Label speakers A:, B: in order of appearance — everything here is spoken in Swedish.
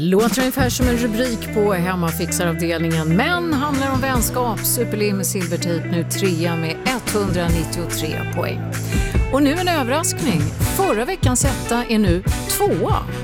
A: Låter ungefär som en rubrik på hemmafixaravdelningen, men handlar om vänskap. Superlim med silvertejp, nu 3 med 193 poäng. Och nu en överraskning. Förra veckans etta är nu 2.